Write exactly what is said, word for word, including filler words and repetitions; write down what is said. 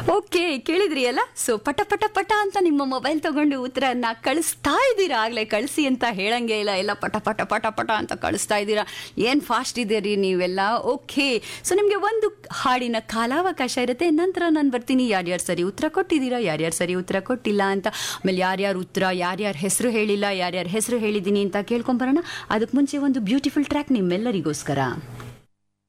Okay, ಕೇಳಿದ್ರಿ ಅಲ್ಲ? So ಪಟ ಪಟ ಪಟ ಅಂತ ನಿಮ್ಮ ಮೊಬೈಲ್ ತಗೊಂಡು ಉತ್ತರನ ಕಳಿಸ್ತಾ ಇದ್ದೀರಾ. ಆಗ್ಲೇ ಕಳಿಸಿ ಅಂತ ಹೇಳಂಗೆ ಇಲ್ಲ, ಎಲ್ಲ ಪಟ ಪಟ ಪಟ ಪಟ ಅಂತ ಕಳಿಸ್ತಾ ಇದ್ದೀರಾ. ಏನು ಫಾಸ್ಟ್ ಇದ್ದೀರಿ ನೀವೆಲ್ಲ. ಓಕೆ, ಸೊ ನಿಮಗೆ ಒಂದು ಹಾಡಿನ ಕಾಲಾವಕಾಶ ಇರುತ್ತೆ. ನಂತರ ನಾನು ಬರ್ತೀನಿ ಯಾರ್ಯಾರು ಸರಿ ಉತ್ತರ ಕೊಟ್ಟಿದ್ದೀರಾ, ಯಾರ್ಯಾರು ಸರಿ ಉತ್ತರ ಕೊಟ್ಟಿಲ್ಲ ಅಂತ. ಆಮೇಲೆ ಯಾರ್ಯಾರು ಉತ್ತರ, ಯಾರ್ಯಾರ ಹೆಸರು ಹೇಳಿಲ್ಲ, ಯಾರ್ಯಾರ ಹೆಸರು ಹೇಳಿದ್ದೀನಿ ಅಂತ ಕೇಳ್ಕೊಂಬರೋಣ. ಅದಕ್ಕೆ ಮುಂಚೆ ಒಂದು ಬ್ಯೂಟಿಫುಲ್ ಟ್ರ್ಯಾಕ್ ನಿಮ್ಮೆಲ್ಲರಿಗೋಸ್ಕರ.